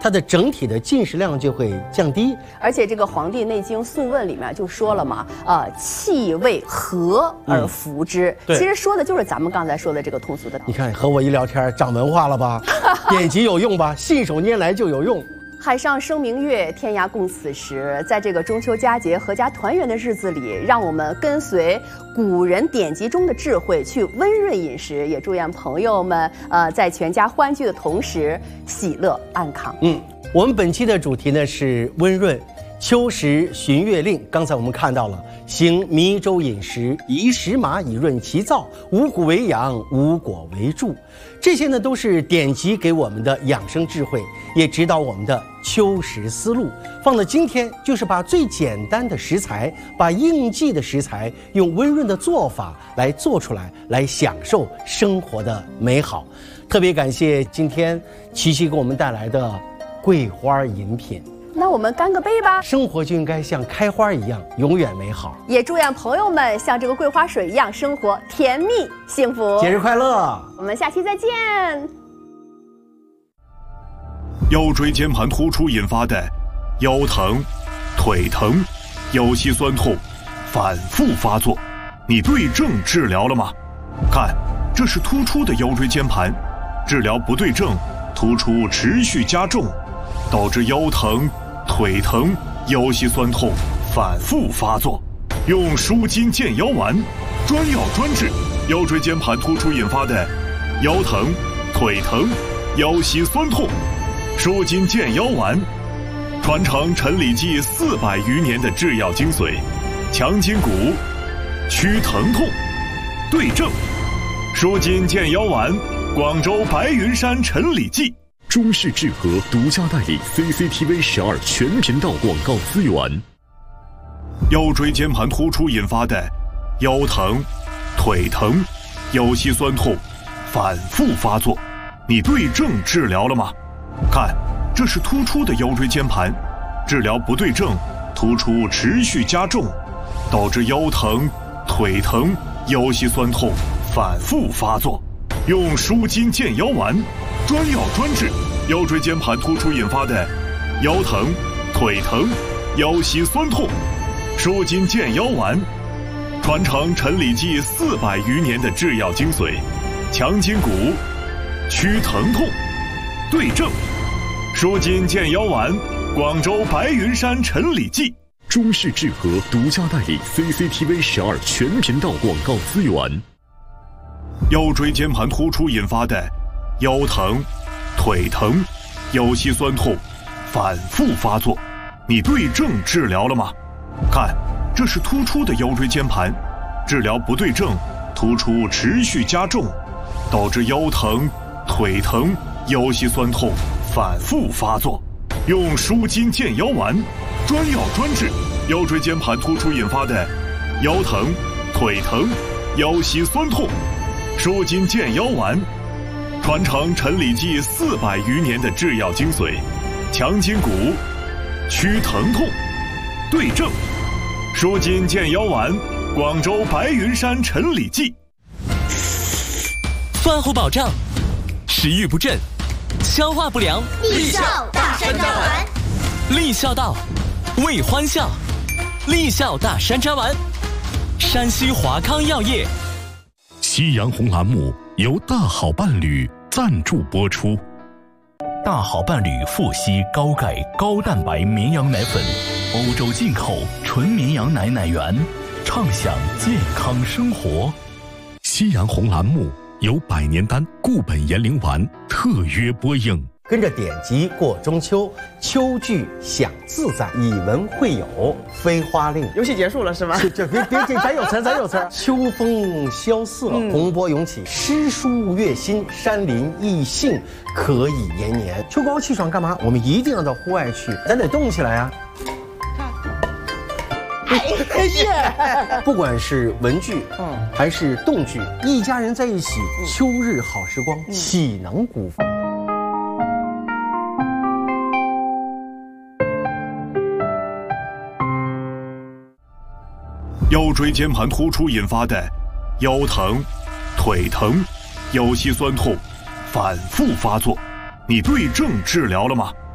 它的整体的进食量就会降低。 而且这个《黄帝内经·素问》里面就说了嘛，气味和而服之。其实说的就是咱们刚才说的这个通俗的道理。 你看和我一聊天，长文化了吧？典籍有用吧？信手拈来就有用。 海上生明月，天涯共此时。在这个中秋佳节、阖家团圆的日子里，让我们跟随古人典籍中的智慧，去温润饮食。也祝愿朋友们，在全家欢聚的同时，喜乐安康。 我们本期的主题呢是温润。秋时寻月令，刚才我们看到了行迷粥饮食，宜食麻以润其燥，五谷为养，五果为助。这些呢都是典籍给我们的养生智慧，也指导我们的秋食思路。放到今天，就是把最简单的食材，把应季的食材，用温润的做法来做出来，来享受生活的美好。特别感谢今天琪琪给我们带来的桂花饮品。 那我们干个杯吧！ 生活就应该像开花一样，永远美好。 也祝愿朋友们像这个桂花水一样，生活甜蜜幸福。 节日快乐！ 我们下期再见。 腰椎间盘突出引发的腰疼、腿疼、腰膝酸痛反复发作，你对症治疗了吗？看，这是突出的腰椎间盘，治疗不对症，突出持续加重，导致腰疼、腿疼、腰膝酸痛反复发作。用舒筋健腰丸，专药专治腰椎间盘突出引发的腰疼、腿疼、腰膝酸痛。舒筋健腰丸，传承陈李济400余年的制药精髓，强筋骨，祛疼痛，对症。舒筋健腰丸，广州白云山陈李济。 中式制和独家代理 CCTV 12全频道广告资源。 腰椎间盘突出引发的腰疼、腿疼、腰膝酸痛反复发作，你对症治疗了吗？看，这是突出的腰椎间盘，治疗不对症，突出持续加重，导致腰疼、腿疼、腰膝酸痛反复发作。用舒筋健腰丸，专药专治腰椎间盘突出引发的腰疼、腿疼、腰膝酸痛。舒筋健腰丸，传承陈李济400余年的制药精髓，强筋骨，祛疼痛，对症。舒筋健腰丸，广州白云山陈李济。 中式制和独家代理 CCTV 12全频道广告资源。 腰椎间盘突出引发的腰疼、腿疼、腰膝酸痛反复发作，你对症治疗了吗？看，这是突出的腰椎间盘，治疗不对症，突出持续加重，导致腰疼、腿疼、腰膝酸痛反复发作。用舒筋健腰丸，专药专治腰椎间盘突出引发的腰疼、腿疼、腰膝酸痛。舒筋健腰丸，传承陈李济400余年的制药精髓，强筋骨，祛疼痛，对症。舒筋健腰丸，广州白云山陈李济。 饭后饱胀，食欲不振，消化不良， 立效大山楂丸， 立孝道，为欢笑，立孝大山楂丸，山西华康药业。 夕阳红栏目由大好伴侣赞助播出。大好伴侣富硒高钙高蛋白绵羊奶粉，欧洲进口纯绵羊奶奶源，畅享健康生活。夕阳红栏目由百年丹固本延龄丸特约播映。 跟着典籍过中秋，秋句享自在，以文会友，飞花令。 游戏结束了是吗？ 这别，咱有词，咱有词。秋风萧瑟，洪波涌起，诗书悦心，山林异兴，可以延年。秋高气爽干嘛？我们一定要到户外去，咱得动起来啊！不管是文具，还是动具，一家人在一起，秋日好时光，岂能辜负？ 腰椎间盘突出引发的腰疼、腿疼、腰膝酸痛反复发作，你对症治疗了吗？